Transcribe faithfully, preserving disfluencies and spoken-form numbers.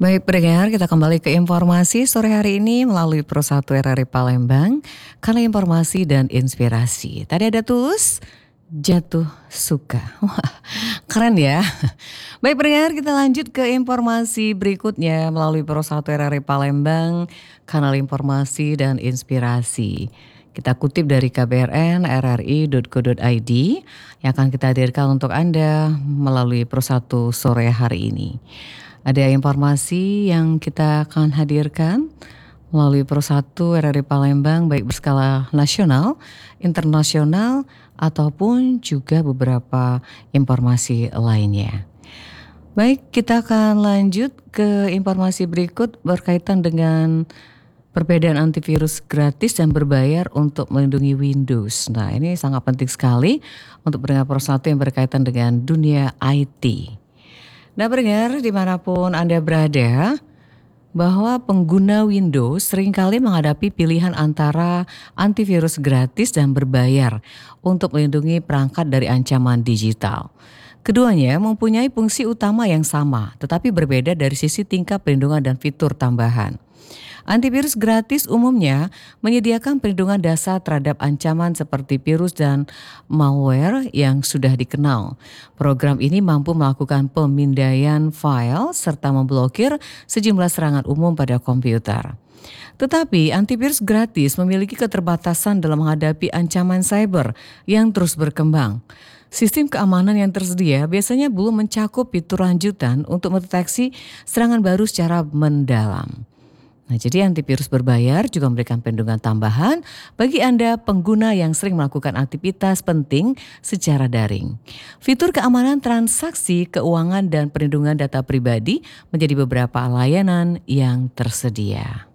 Baik pendengar, kita kembali ke informasi sore hari ini melalui Pro satu R R I Palembang, karena informasi dan inspirasi. Tadi ada Tulus, Jatuh Suka. Wah, keren ya. Baik pendengar, kita lanjut ke informasi berikutnya melalui Pro satu R R I Palembang, kanal informasi dan inspirasi. Kita kutip dari k b r n r r i dot co dot i d yang akan kita hadirkan untuk Anda melalui Pro satu sore hari ini. Ada informasi yang kita akan hadirkan melalui Pro satu R R I Palembang baik berskala nasional, internasional, ataupun juga beberapa informasi lainnya. Baik, kita akan lanjut ke informasi berikut berkaitan dengan perbedaan antivirus gratis dan berbayar untuk melindungi Windows. Nah, ini sangat penting sekali untuk pendengar Pro satu yang berkaitan dengan dunia I T. Nah pendengar dimanapun Anda berada, bahwa pengguna Windows seringkali menghadapi pilihan antara antivirus gratis dan berbayar untuk melindungi perangkat dari ancaman digital. Keduanya mempunyai fungsi utama yang sama, tetapi berbeda dari sisi tingkat perlindungan dan fitur tambahan. Antivirus gratis umumnya menyediakan perlindungan dasar terhadap ancaman seperti virus dan malware yang sudah dikenal. Program ini mampu melakukan pemindaian file serta memblokir sejumlah serangan umum pada komputer. Tetapi antivirus gratis memiliki keterbatasan dalam menghadapi ancaman cyber yang terus berkembang. Sistem keamanan yang tersedia biasanya belum mencakup fitur lanjutan untuk mendeteksi serangan baru secara mendalam. Nah, jadi antivirus berbayar juga memberikan perlindungan tambahan bagi Anda pengguna yang sering melakukan aktivitas penting secara daring. Fitur keamanan transaksi, keuangan, dan perlindungan data pribadi menjadi beberapa layanan yang tersedia.